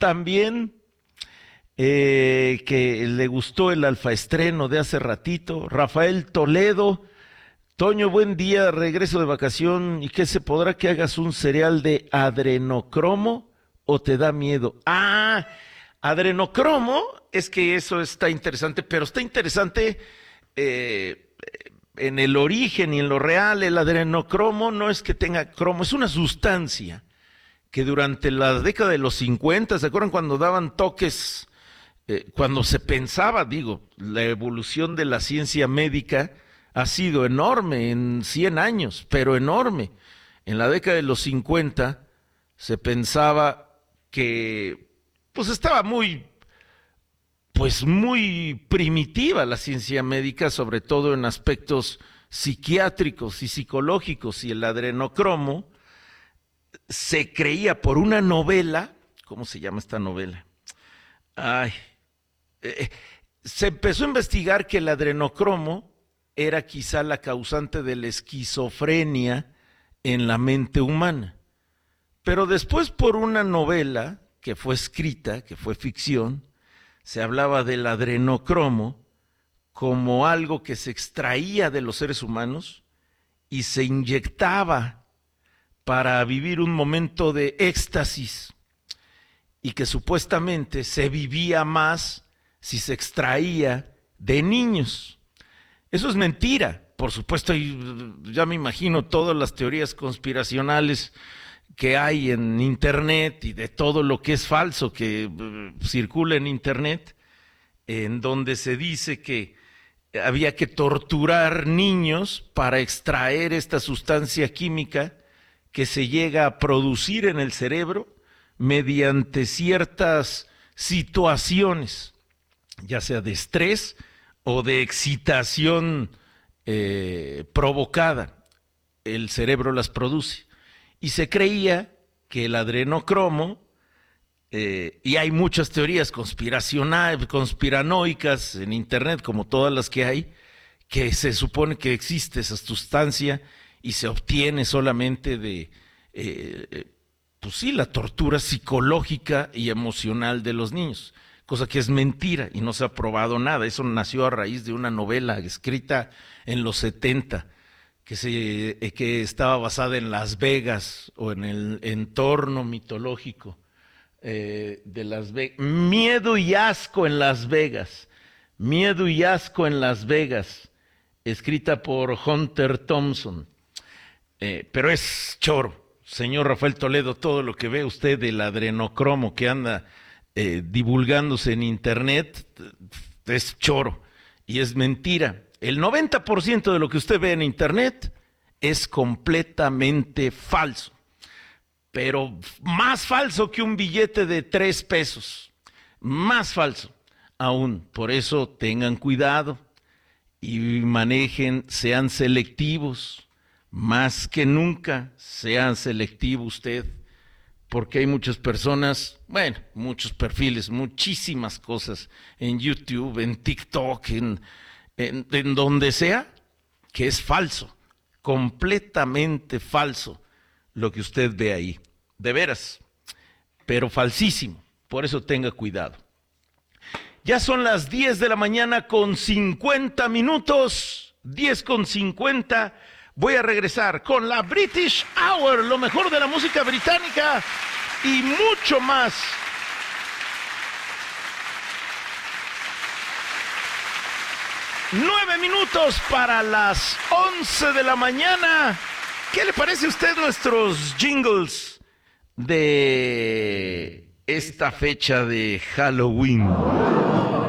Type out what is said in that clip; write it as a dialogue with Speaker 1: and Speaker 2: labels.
Speaker 1: también, que le gustó el alfaestreno de hace ratito. Rafael Toledo, Toño, buen día, regreso de vacación. ¿Y qué se podrá que hagas un cereal de adrenocromo o te da miedo? Ah, adrenocromo, es que eso está interesante, pero está interesante eh, en el origen y en lo real. El adrenocromo no es que tenga cromo, es una sustancia que durante la década de los 50, ¿se acuerdan cuando daban toques? Cuando se pensaba, digo, la evolución de la ciencia médica ha sido enorme en 100 años, pero enorme. En la década de los 50 se pensaba que pues estaba muy primitiva la ciencia médica, sobre todo en aspectos psiquiátricos y psicológicos, y el adrenocromo se creía por una novela. ¿Cómo se llama esta novela? Ay, eh, se empezó a investigar que el adrenocromo era quizá la causante de la esquizofrenia en la mente humana. Pero después, por una novela que fue escrita, que fue ficción, se hablaba del adrenocromo como algo que se extraía de los seres humanos y se inyectaba para vivir un momento de éxtasis, y que supuestamente se vivía más si se extraía de niños. Eso es mentira, por supuesto. Ya me imagino todas las teorías conspiracionales que hay en internet y de todo lo que es falso que circula en internet, en donde se dice que había que torturar niños para extraer esta sustancia química que se llega a producir en el cerebro mediante ciertas situaciones, ya sea de estrés o de excitación provocada. El cerebro las produce. Y se creía que el adrenocromo, y hay muchas teorías conspiranoicas en internet, como todas las que hay, que se supone que existe esa sustancia y se obtiene solamente de, pues sí, la tortura psicológica y emocional de los niños, cosa que es mentira y no se ha probado nada. Eso nació a raíz de una novela escrita en los 70, que estaba basada en Las Vegas o en el entorno mitológico de Las Vegas. Miedo y asco en Las Vegas. Miedo y asco en Las Vegas, escrita por Hunter Thompson. Pero es choro, señor Rafael Toledo, todo lo que ve usted del adrenocromo que anda divulgándose en internet es choro y es mentira. El 90% de lo que usted ve en internet es completamente falso, pero más falso que un billete de 3 pesos, más falso aún. Por eso tengan cuidado y manejen, sean selectivos. Más que nunca, sean selectivo usted, porque hay muchas personas, bueno, muchos perfiles, muchísimas cosas en YouTube, en TikTok, en donde sea, que es falso, completamente falso lo que usted ve ahí, de veras, pero falsísimo. Por eso tenga cuidado. Ya son las 10 de la mañana con 50 minutos, 10 con 50. Voy a regresar con la British Hour, lo mejor de la música británica y mucho más. Nueve minutos para las 11 de la mañana. ¿Qué le parece a usted nuestros jingles de esta fecha de Halloween?